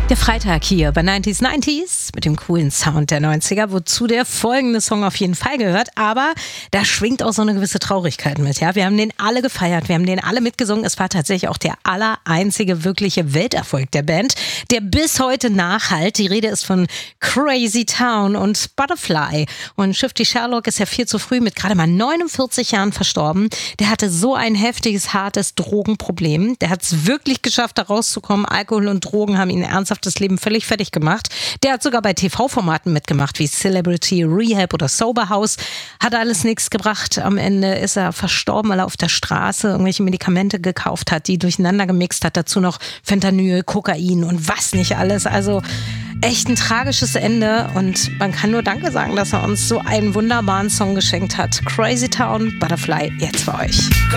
Der Freitag hier bei 90s mit dem coolen Sound der 90er, wozu der folgende Song auf jeden Fall gehört, aber da schwingt auch so eine gewisse Traurigkeit mit. Ja? Wir haben den alle gefeiert, wir haben den alle mitgesungen. Es war tatsächlich auch der einzige wirkliche Welterfolg der Band, der bis heute nachhallt. Die Rede ist von Crazy Town und Butterfly. Und Shifty Sherlock ist ja viel zu früh mit gerade mal 49 Jahren verstorben. Der hatte so ein heftiges, hartes Drogenproblem. Der hat es wirklich geschafft, da rauszukommen. Alkohol und Drogen haben ihn ernsthaft das Leben völlig fertig gemacht. Der hat sogar bei TV-Formaten mitgemacht, wie Celebrity Rehab oder Sober House. Hat alles nichts gebracht. Am Ende ist er verstorben, weil er auf der Straße irgendwelche Medikamente gekauft hat, die durcheinander gemixt hat. Dazu noch Fentanyl, Kokain und was nicht alles. Also echt ein tragisches Ende. Und man kann nur Danke sagen, dass er uns so einen wunderbaren Song geschenkt hat. Crazy Town, Butterfly, jetzt für euch.